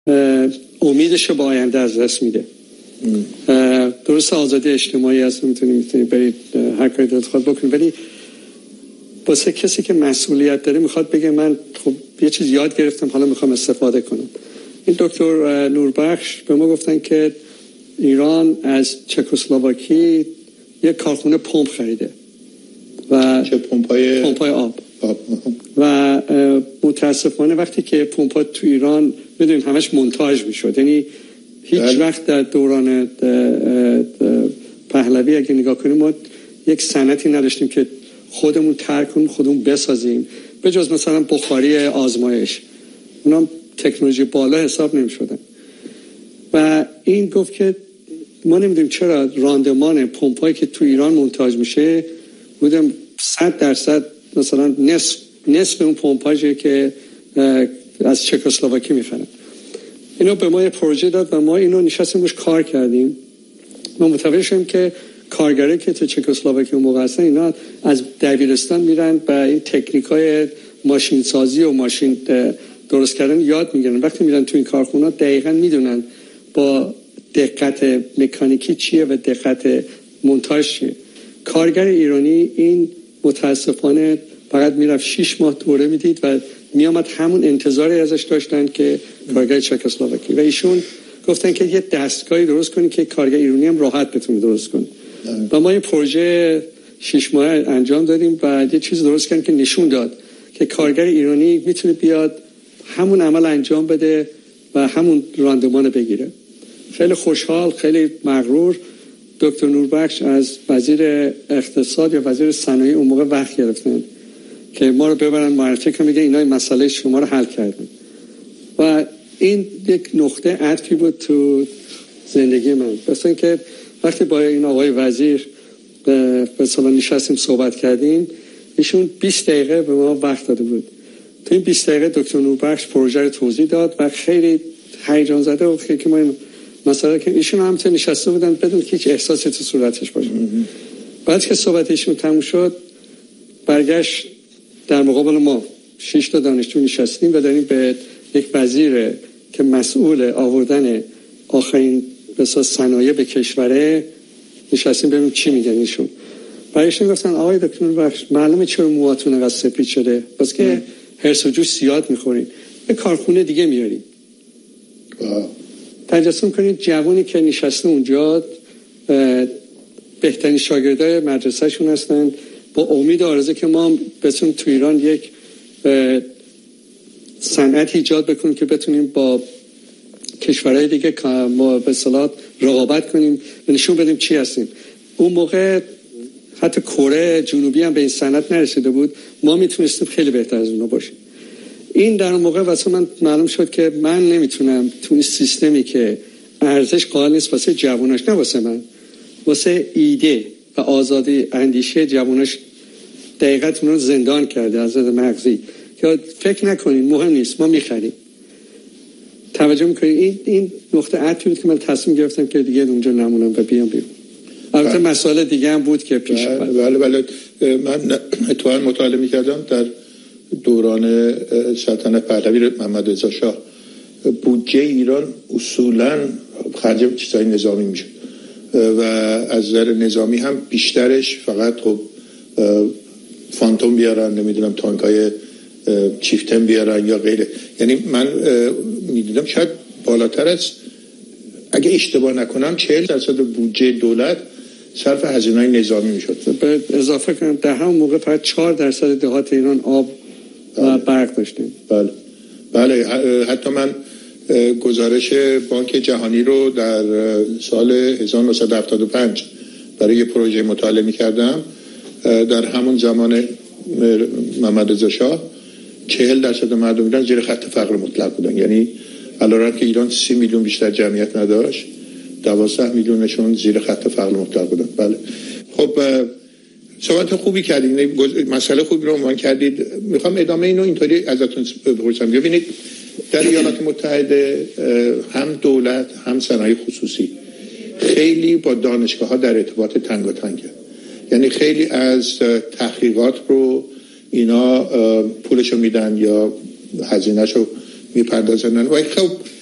امیدش به آینده از دست میده. درست آزادی اجتماعی هست، میتونید برید هر کاری دلت خواهد بکنید، ولی واسه کسی که مسئولیت داره میخواد بگه من خب یه چیز یاد گرفتم حالا میخوام استفاده کنم. این دکتر نوربخش به ما گفتن که ایران از چکسلواکی یک کارخونه پمپ خریده و چه پمپای آب. و متاسفانه وقتی که پمپ‌ها تو ایران میدونید همش مونتاژ میشد، یعنی هیچ وقت در دوران پهلوی اگه نگاه کنیم ما یک صنعتی نداشتیم که خودمون ترک کنیم خودمون بسازیم، به جز مثلا بخاری آزمایش، اونم تکنولوژی بالا حساب نمی‌شدن. و این گفت که ما نمیدونیم چرا راندمان پمپایی که تو ایران مونتاژ میشه بودم 100% مثلا نصف اون پمپاژی که از چکسلواکی میخرن. اینو به ما یه پروژه داد و ما اینو نشستیم روش کار کردیم. ما متوجه شدیم که کارگرایی که تو چکسلواکی اون موقع هستن اینا از دبیرستان میرن و این تکنیکای ماشین سازی و ماشین درست کردن یاد میگیرن. وقتی میرن تو این کارخونه دقیقاً میدونن با دقت مکانیکی چیه و دقت مونتاژ چیه. کارگر ایرانی این متاسفانه فقط میرفت 6 ماه دوره میدید و میامد همون انتظاری ازش داشتن که کارگر چکسلواکی، و ایشون گفتن که یه دستگاهی درست کنید که کارگر ایرانی هم راحت بتونه درست کنه. و ما این پروژه 6 ماه انجام دادیم و یه چیز درست کردیم که نشون داد که کارگر ایرانی میتونه بیاد همون عمل انجام بده و همون راندمان بگیره. خیلی خوشحال، خیلی مغرور دکتر نوربخش از وزیر اقتصاد یا وزیر صنایع اون موقع وقت گرفتن که ما رو ببرن معرفی کنن، میگه اینا این مسئله شما رو حل کردن. و این یک نقطه عطفی بود تو زندگی من. مثلا که وقتی با این آقای وزیر به اصطلاح نشستیم صحبت کردیم، ایشون 20 دقیقه به ما وقت داده بود. تو این 20 دقیقه دکتر نوربخش پروژه رو توضیح داد و خیلی هیجان زده و خیلی که ما مثلا که ایشون هم تا نشسته بودن بدون که هیچ احساسی تو صورتش باشه. بعد که صحبت ایشون تموم شد برگشت در مقابل ما 6 تا دانشجو نشستیم و داریم به یک وزیر که مسئول آوردن آخرین بساط صنایع به کشوره نشستیم ببینیم چی میگن ایشون. برایشون گفتن آقای دکتر نوربخش معلومه چرا موهاتون انقدر سفید شده، بس که هرس و جوش زیاد میخورین، به کارخونه دیگه میارین. تجسم کنید جوانی که نشسته اونجا بهترین شاگردای مدرسهشون هستن، با امید آرزو که ما بتونیم تو ایران یک صنعت ایجاد بکنیم که بتونیم با کشورهای دیگه ما به اصطلاح رقابت کنیم و نشون بدیم چی هستیم. اون موقع حتی کره جنوبی هم به این صنعت نرسیده بود، ما میتونستیم خیلی بهتر از اونا باشیم. این در اون موقع واسه من معلوم شد که من نمیتونم تو این سیستمی که ارزش قائل نیست واسه جواناش، نه واسه من، واسه ایده و آزادی اندیشه جواناش دقیقاً اون رو زندان کرده از نظر مغزی که فکر نکنین مهم نیست ما میخریم. توجه میکنین این نقطه عطفی بود که من تصمیم گرفتم که دیگه اونجا نمونم و بیام بیرون. البته مسئله دیگه هم بود که پیش بله من اتفاقا مطالعه میکردم در دوران سلطنت پهلوی محمد رضا شاه بودجه ایران اصولا خرج چیزای نظامی میشه و از نظر نظامی هم بیشترش فقط خب فانتوم بیارن، نمیدونم تانکای چیفتن بیارن یا غیره. یعنی من میدیدم شاید بالاتر از، اگه اشتباه نکنم 40% بودجه دولت صرف هزینه‌های نظامی میشد. به اضافه کنم در همون موقع فقط 4% دهات ایران آب و برق داشتیم. بله حتی من گزارش بانک جهانی رو در سال 1975 برای یه پروژه مطالعه می‌کردم. در همون زمان محمد رضا شاه 40% مردم ایران زیر خط فقر مطلق بودن، یعنی علاوه که ایران 30 میلیون بیشتر جمعیت نداشت 12 میلیونشون زیر خط فقر مطلق بودن. بله خب صحبت خوبی کردید، مسئله خوبی رو عنوان کردید. میخوام ادامه اینو اینطوری ازتون بپرسم. ببینید در ایالات متحده هم دولت هم صنایع خصوصی خیلی با دانشگاه ها در ارتباط تنگاتنگه، یعنی خیلی از تحقیقات رو اینا پولشو میدن یا هزینهشو میپردازن و خب